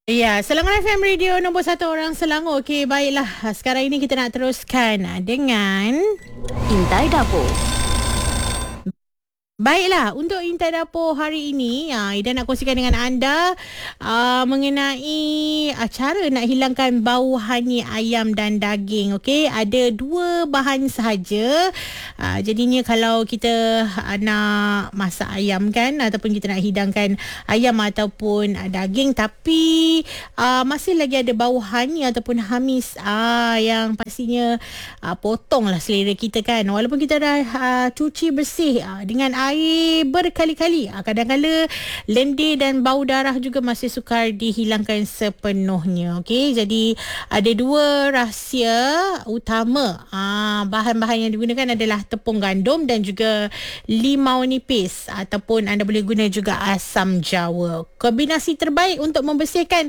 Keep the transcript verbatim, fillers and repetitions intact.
Ya, Selangor F M Radio nombor satu orang Selangor. Okey, baiklah. Sekarang ini kita nak teruskan dengan Intai Dapur. Baiklah, untuk Intai Dapur hari ini, uh, Ida nak kongsikan dengan anda uh, mengenai uh, cara nak hilangkan bau hanyir ayam dan daging. Okey, ada dua bahan sahaja. Uh, jadinya kalau kita uh, nak masak ayam kan, ataupun kita nak hidangkan ayam ataupun uh, daging, tapi uh, masih lagi ada bau hanyir ataupun hamis uh, yang pastinya uh, potonglah selera kita kan. Walaupun kita dah uh, cuci bersih uh, dengan air berkali-kali, kadang-kadang lendir dan bau darah juga masih sukar dihilangkan sepenuhnya. Okey, jadi ada dua rahsia utama. Ah, bahan-bahan yang digunakan adalah tepung gandum dan juga limau nipis, ataupun anda boleh guna juga asam jawa. Kombinasi terbaik untuk membersihkan